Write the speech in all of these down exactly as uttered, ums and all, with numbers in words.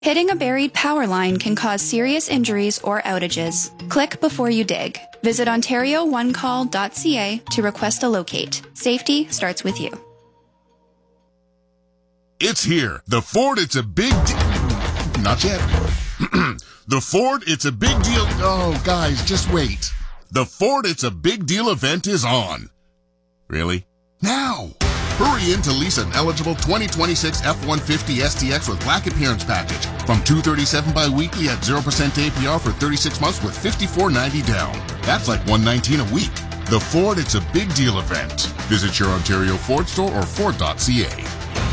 Hitting a buried power line can cause serious injuries or outages. Click before you dig. Visit ontario one call dot c a to request a locate. Safety starts with you. It's here. The Ford It's a Big Deal. Not yet. The Ford It's a Big Deal. Oh, guys, just wait. The Ford It's a Big Deal event is on. Really? Now. Hurry in to lease an eligible twenty twenty-six F one fifty S T X with Black Appearance Package from two hundred thirty-seven dollars bi-weekly at zero percent A P R for thirty-six months with fifty-four ninety down. That's like one hundred nineteen dollars a week. The Ford It's a Big Deal event. Visit your Ontario Ford store or ford dot c a.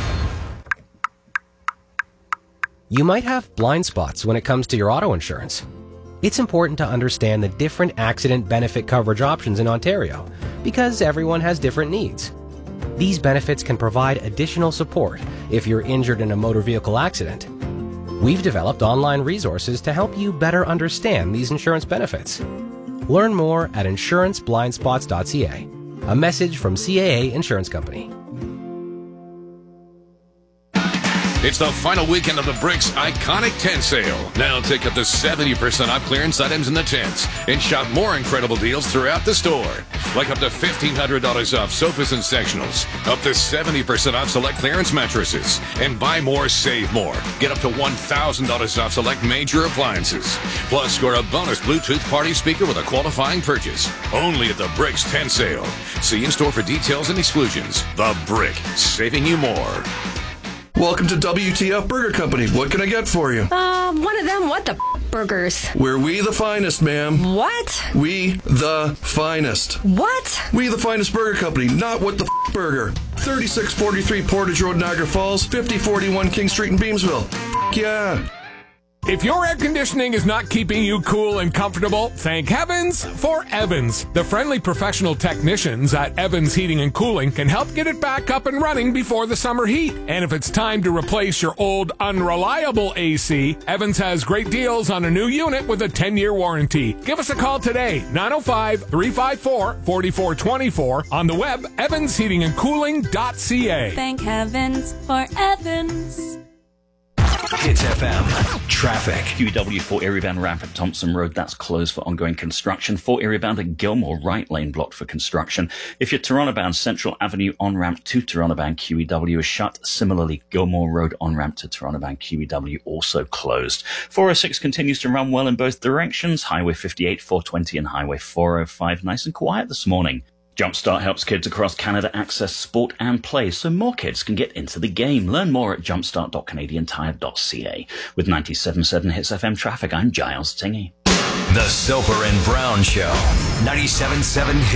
You might have blind spots when it comes to your auto insurance. It's important to understand the different accident benefit coverage options in Ontario because everyone has different needs. These benefits can provide additional support if you're injured in a motor vehicle accident. We've developed online resources to help you better understand these insurance benefits. Learn more at insurance blind spots dot c a. A message from C A A Insurance Company. It's the final weekend of the Bricks Iconic Tent Sale. Now take up to seventy percent off clearance items in the tents and shop more incredible deals throughout the store. Like up to fifteen hundred dollars off sofas and sectionals, up to seventy percent off select clearance mattresses, and buy more, save more. Get up to one thousand dollars off select major appliances. Plus, score a bonus Bluetooth party speaker with a qualifying purchase. Only at the Bricks Tent Sale. See in store for details and exclusions. The Brick, saving you more. Welcome to W T F Burger Company. What can I get for you? Um, one of them what the f- burgers. We're we the finest, ma'am. What? We the finest. What? We the finest burger company, not what the f- burger. thirty-six forty-three Portage Road, Niagara Falls, fifty forty-one King Street in Beamsville. F- yeah. If your air conditioning is not keeping you cool and comfortable, thank heavens for Evans. The friendly professional technicians at Evans Heating and Cooling can help get it back up and running before the summer heat. And if it's time to replace your old unreliable A C, Evans has great deals on a new unit with a ten-year warranty. Give us a call today, nine oh five, three five four, four four two four, on the web, evans heating and cooling dot c a. Thank heavens for Evans. Hits F M. Traffic. Q E W four area bound ramp at Thompson Road, that's closed for ongoing construction. four area bound at Gilmore, right lane blocked for construction. If you're Toronto bound, Central Avenue on-ramp to Toronto bound Q E W is shut. Similarly, Gilmore Road on-ramp to Toronto bound Q E W also closed. four oh six continues to run well in both directions. Highway fifty-eight, four twenty and Highway four oh five nice and quiet this morning. Jumpstart helps kids across Canada access sport and play so more kids can get into the game. Learn more at jumpstart dot canadian tire dot c a. With ninety-seven point seven Hits F M traffic, I'm Giles Tingy. The Soper and Brown Show. ninety-seven point seven Hits.